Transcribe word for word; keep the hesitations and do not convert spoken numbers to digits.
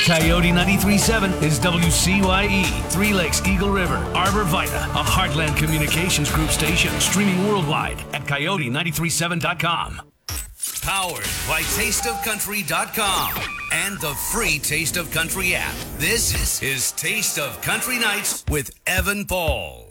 Coyote ninety-three point seven is W C Y E, Three Lakes Eagle River, Arbor Vita, a Heartland Communications Group station, streaming worldwide at coyote nine three seven dot com. Powered by taste of country dot com and the free Taste of Country app. This is Taste of Country Nights with Evan Paul.